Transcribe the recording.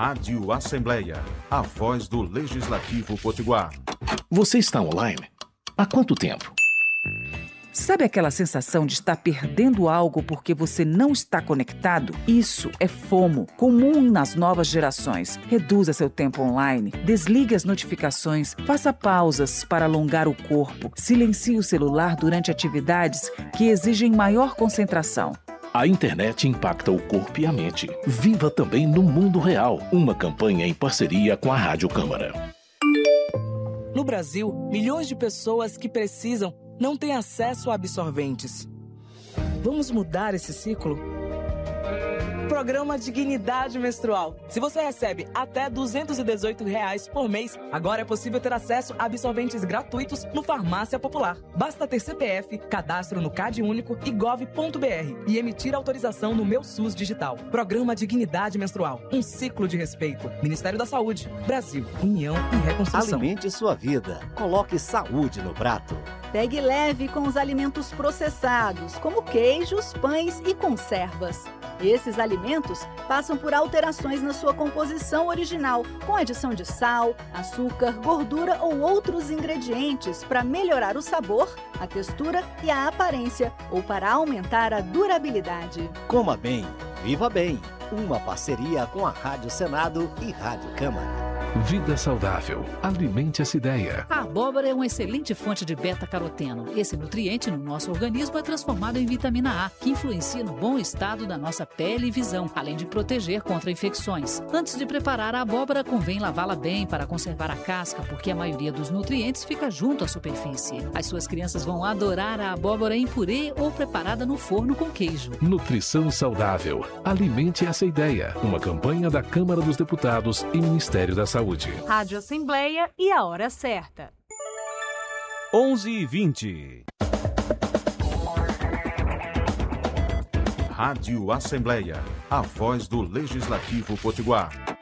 Rádio Assembleia, a voz do Legislativo Potiguar. Você está online? Há quanto tempo? Sabe aquela sensação de estar perdendo algo porque você não está conectado? Isso é FOMO, comum nas novas gerações. Reduza seu tempo online, desligue as notificações, faça pausas para alongar o corpo, silencie o celular durante atividades que exigem maior concentração. A internet impacta o corpo e a mente. Viva também no mundo real. Uma campanha em parceria com a Rádio Câmara. No Brasil, milhões de pessoas que precisam não têm acesso a absorventes. Vamos mudar esse ciclo? Programa Dignidade Menstrual. Se você recebe até R$ 218 por mês, agora é possível ter acesso a absorventes gratuitos no Farmácia Popular. Basta ter CPF, cadastro no CadÚnico e gov.br e emitir autorização no Meu SUS Digital. Programa Dignidade Menstrual. Um ciclo de respeito. Ministério da Saúde. Brasil. União e Reconstrução. Alimente sua vida. Coloque saúde no prato. Pegue leve com os alimentos processados, como queijos, pães e conservas. Esses alimentos passam por alterações na sua composição original, com adição de sal, açúcar, gordura ou outros ingredientes para melhorar o sabor, a textura e a aparência, ou para aumentar a durabilidade. Coma bem, viva bem. Uma parceria com a Rádio Senado e Rádio Câmara. Vida saudável. Alimente essa ideia. A abóbora é uma excelente fonte de beta-caroteno. Esse nutriente no nosso organismo é transformado em vitamina A, que influencia no bom estado da nossa pele e visão, além de proteger contra infecções. Antes de preparar a abóbora, convém lavá-la bem para conservar a casca, porque a maioria dos nutrientes fica junto à superfície. As suas crianças vão adorar a abóbora em purê ou preparada no forno com queijo. Nutrição saudável. Alimente essa ideia. Uma campanha da Câmara dos Deputados e Ministério da Saúde. Rádio Assembleia e a hora certa. 11h20. Rádio Assembleia, a voz do Legislativo Potiguar.